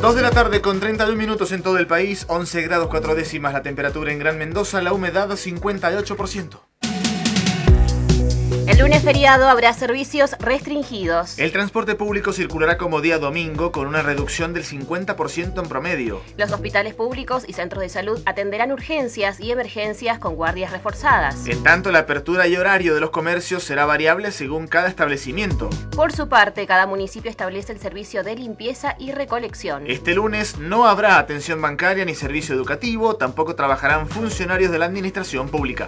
2 de la tarde con 31 minutos en todo el país, 11 grados 4 décimas la temperatura en Gran Mendoza, la humedad 58%. El lunes feriado habrá servicios restringidos. El transporte público circulará como día domingo con una reducción del 50% en promedio. Los hospitales públicos y centros de salud atenderán urgencias y emergencias con guardias reforzadas. En tanto, la apertura y horario de los comercios será variable según cada establecimiento. Por su parte, cada municipio establece el servicio de limpieza y recolección. Este lunes no habrá atención bancaria ni servicio educativo, tampoco trabajarán funcionarios de la administración pública.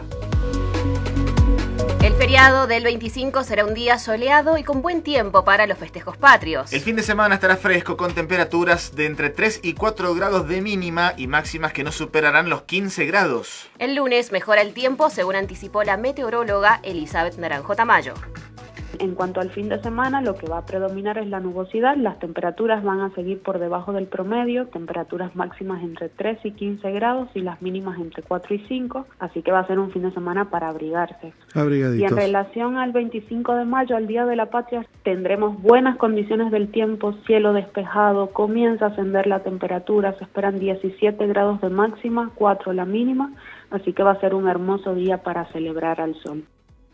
El feriado del 25 será un día soleado y con buen tiempo para los festejos patrios. El fin de semana estará fresco con temperaturas de entre 3 y 4 grados de mínima y máximas que no superarán los 15 grados. El lunes mejora el tiempo, según anticipó la meteoróloga Elizabeth Naranjo Tamayo. En cuanto al fin de semana, lo que va a predominar es la nubosidad. Las temperaturas van a seguir por debajo del promedio, temperaturas máximas entre 3 y 15 grados y las mínimas entre 4 y 5, así que va a ser un fin de semana para abrigarse. Abrigaditos. Y en relación al 25 de mayo, al Día de la Patria, tendremos buenas condiciones del tiempo, cielo despejado, comienza a ascender la temperatura, se esperan 17 grados de máxima, 4 la mínima, así que va a ser un hermoso día para celebrar al sol.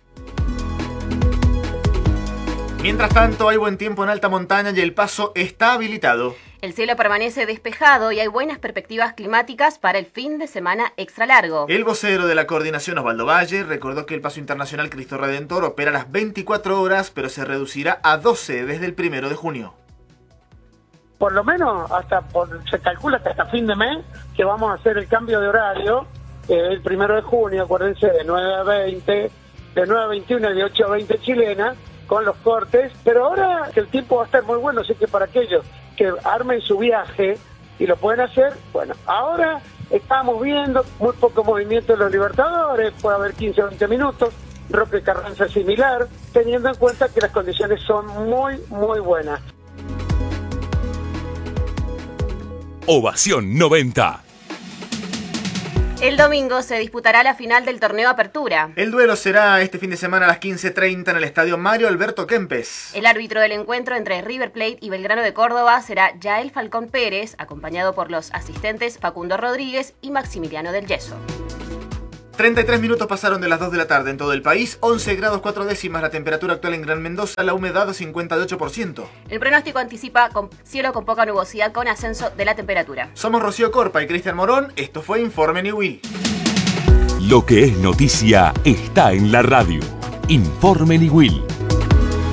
Mientras tanto, hay buen tiempo en alta montaña y el paso está habilitado. El cielo permanece despejado y hay buenas perspectivas climáticas para el fin de semana extra largo. El vocero de la coordinación, Osvaldo Valle, recordó que el paso internacional Cristo Redentor opera a las 24 horas, pero se reducirá a 12 desde el 1 de junio. Por lo menos se calcula que hasta fin de mes que vamos a hacer el cambio de horario, el 1 de junio, acuérdense, de 9 a 20, de 9 a 21 y de 8 a 20 chilena, con los cortes, pero ahora que el tiempo va a estar muy bueno, así que para aquellos que armen su viaje y lo pueden hacer, bueno, ahora estamos viendo muy poco movimiento en los Libertadores, puede haber 15 o 20 minutos, Roque Carranza similar, teniendo en cuenta que las condiciones son muy, muy buenas. Ovación 90. El domingo se disputará la final del torneo Apertura. El duelo será este fin de semana a las 15:30 en el estadio Mario Alberto Kempes. El árbitro del encuentro entre River Plate y Belgrano de Córdoba será Yael Falcón Pérez, acompañado por los asistentes Facundo Rodríguez y Maximiliano del Yeso. 33 minutos pasaron de las 2 de la tarde en todo el país, 11 grados 4 décimas la temperatura actual en Gran Mendoza, la humedad 58%. El pronóstico anticipa cielo con poca nubosidad con ascenso de la temperatura. Somos Rocío Corpa y Cristian Morón, esto fue Informe Niwil. Lo que es noticia está en la radio. Informe Niwil.